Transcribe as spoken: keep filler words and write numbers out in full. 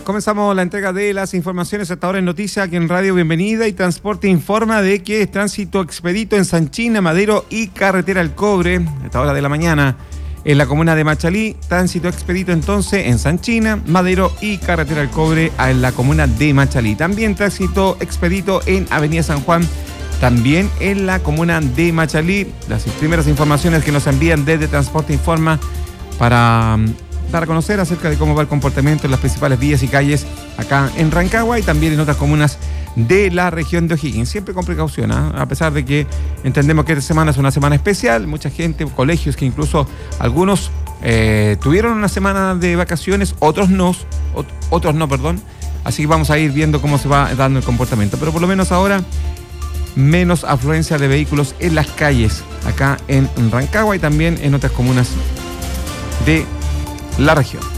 Comenzamos la entrega de las informaciones hasta ahora en Noticias aquí en Radio Bienvenida y Transporte informa de que es tránsito expedito en Sanchina, Madero y Carretera al Cobre a esta hora de la mañana. En la comuna de Machalí, tránsito expedito entonces en Sanchina, Madero y Carretera al Cobre en la comuna de Machalí. También tránsito expedito en Avenida San Juan, también en la comuna de Machalí. Las primeras informaciones que nos envían desde Transporte Informa para dar a conocer acerca de cómo va el comportamiento en las principales vías y calles acá en Rancagua y también en otras comunas de la región de O'Higgins. Siempre con precaución, ¿eh? A pesar de que entendemos que esta semana es una semana especial, mucha gente, colegios que incluso algunos eh, tuvieron una semana de vacaciones, otros no, otros no, perdón. Así que vamos a ir viendo cómo se va dando el comportamiento. Pero por lo menos ahora, menos afluencia de vehículos en las calles acá en Rancagua y también en otras comunas de la región.